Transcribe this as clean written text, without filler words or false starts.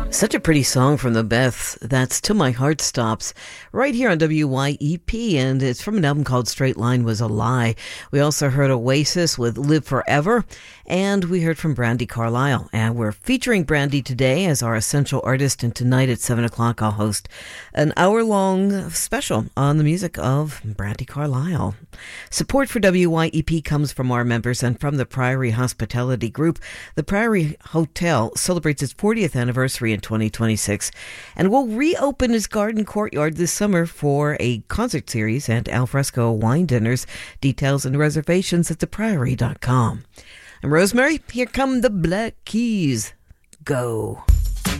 Such a pretty song from the Beths. That's Till My Heart Stops, right here on WYEP, and it's from an album called Straight Line Was a Lie. We also heard Oasis with Live Forever, and we heard from Brandi Carlile. And we're featuring Brandi today as our essential artist, and tonight at 7 o'clock I'll host an hour-long special on the music of Brandi Carlile. Support for WYEP comes from our members and from the Priory Hospitality Group. The Priory Hotel celebrates its 40th anniversary in 2026 and will reopen its garden courtyard this summer for a concert series and alfresco wine dinners. Details and reservations at thepriory.com. I'm Rosemary. Here come the Black Keys. Go.